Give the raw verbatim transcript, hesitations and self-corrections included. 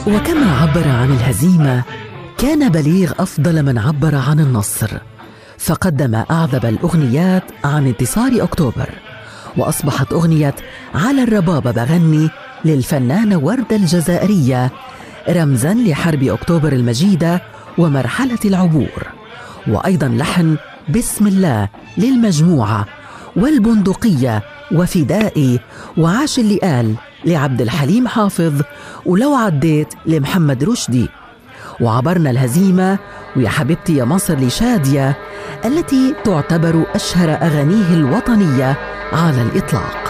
وكما عبر عن الهزيمة كان بليغ أفضل من عبر عن النصر، فقدم أعذب الأغنيات عن انتصار أكتوبر، وأصبحت أغنية على الربابة بغني للفنانة وردة الجزائرية رمزاً لحرب أكتوبر المجيدة ومرحلة العبور، وأيضاً لحن بسم الله للمجموعة والبندقية وفدائي وعاش اللي قال لعبد الحليم حافظ ولو عديت لمحمد رشدي، وعبرنا الهزيمة ويا حبيبتي يا مصر لشادية التي تعتبر أشهر أغانيه الوطنية على الإطلاق.